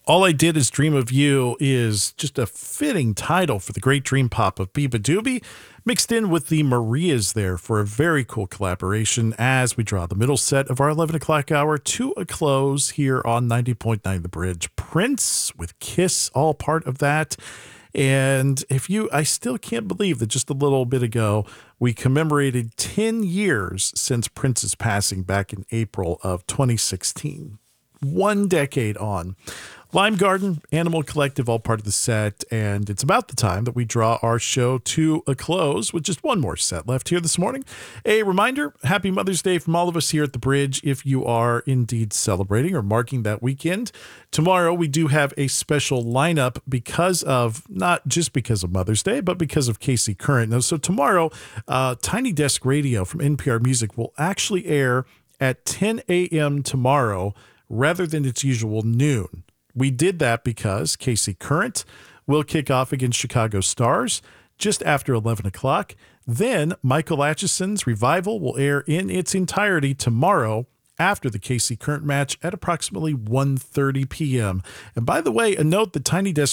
All I Did Is Dream of You is just a fitting title for the great dream pop of beabadoobee, mixed in with the Marias there for a very cool collaboration as we draw the middle set of our 11 o'clock hour to a close here on 90.9 The Bridge. Prince with Kiss, all part of that. And I still can't believe that just a little bit ago, we commemorated 10 years since Prince's passing back in April of 2016. 1 decade on. Lime Garden, Animal Collective, all part of the set, and it's about the time that we draw our show to a close with just one more set left here this morning. A reminder, happy Mother's Day from all of us here at The Bridge if you are indeed celebrating or marking that weekend. Tomorrow we do have a special lineup because of, not just because of Mother's Day, but because of Casey Current. Now, so tomorrow, Tiny Desk Radio from NPR Music will actually air at 10 a.m. tomorrow rather than its usual noon. We did that because Casey Current will kick off against Chicago Stars just after 11 o'clock. Then Michael Atchison's Revival will air in its entirety tomorrow after the Casey Current match at approximately 1:30 p.m. And by the way, a note that Tiny Desk